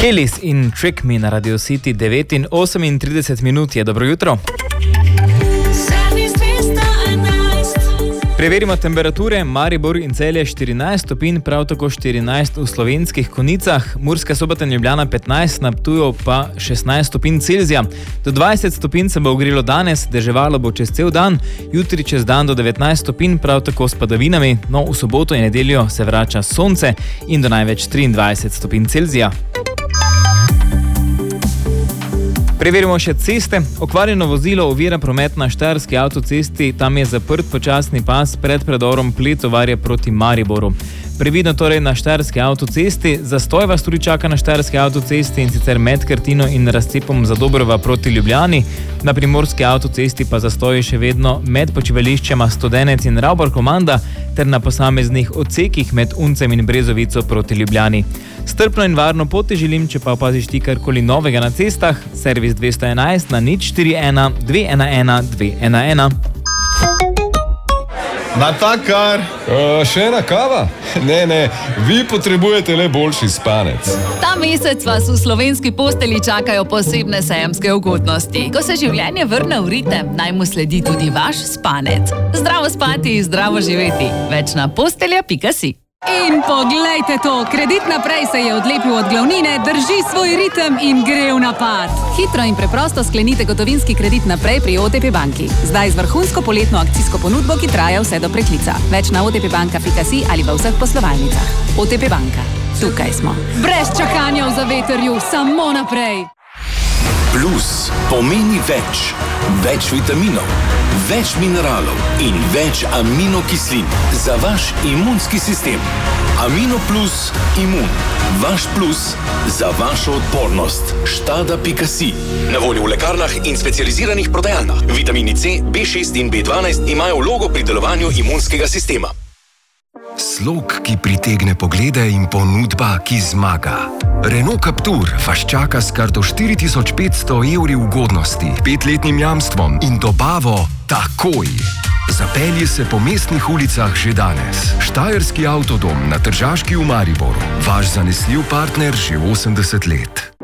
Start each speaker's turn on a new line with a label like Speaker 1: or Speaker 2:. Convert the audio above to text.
Speaker 1: Kelis in Trick Me na Radio City 9:38 minut je. Dobro jutro. Preverimo temperature. Maribor in Celje 14 stopinj, prav tako 14 v Slovenskih Konjicah, Murska Sobota in Ljubljana 15, na Ptuju pa 16 stopinj Celzija. Do 20 stopinj se bo ogrelo danes, deževalo bo čez cel dan, jutri čez dan do 19 stopinj, prav tako s padavinami, no v soboto in nedeljo se vrača sonce in do največ 23 stopinj Celzija. Preverimo še ceste. Okvarjeno vozilo ovira promet na Štajerski avtocesti, tam je zaprt počasni pas pred predorom Pletovarje proti Mariboru. Previdno torej na Štajerski avtocesti, zastoj vas tudi čaka na Štajerski avtocesti in sicer med Krtino in razcepom Zadobrova proti Ljubljani, na Primorski avtocesti pa zastoji še vedno med počivališčema Studenec in Ravbar Komanda ter na posameznih odsekih med Uncem in Brezovico proti Ljubljani. Strpno in varno pot ti želim, če pa opaziš ti karkoli novega na cestah, servis 211 na 041 211 211.
Speaker 2: Natakar!
Speaker 3: Še ena kava? Ne, vi potrebujete le boljši spanec.
Speaker 4: Ta mesec vas v slovenski posteli čakajo posebne sejemske ugodnosti. Ko se življenje vrne v ritem, naj mu sledi tudi vaš spanec. Zdravo spati, zdravo živeti. Več na postelja.si.
Speaker 5: In poglejte to, Kredit Naprej se je odlepil od glavnine, drži svoj ritem in gre v napad. Hitro in preprosto sklenite gotovinski kredit naprej pri OTP banki. Zdaj z vrhunsko poletno akcijsko ponudbo, ki traja vse do preklica. Več na otpbanka.si ali v vseh poslovalnicah. OTP banka. Tukaj smo. Brez čakanja v zavetrju, samo naprej.
Speaker 6: Plus pomeni več. Več vitaminov, več mineralov in več aminokislin za vaš imunski sistem. Amino Plus Imun. Vaš plus za vašo odpornost. Štada.si. Na voljo v lekarnah in specializiranih prodajalnah. Vitamini C, B6 in B12 imajo vlogo pri delovanju imunskega sistema.
Speaker 7: Slog, ki pritegne poglede in ponudba, ki zmaga. Renault Captur vas čaka s kar do 4500 evri ugodnosti, 5-letnim jamstvom in dobavo takoj. Zapelji se po mestnih ulicah že danes. Štajerski avtodom na Tržaški v Mariboru. Vaš zanesljiv partner že 80 let.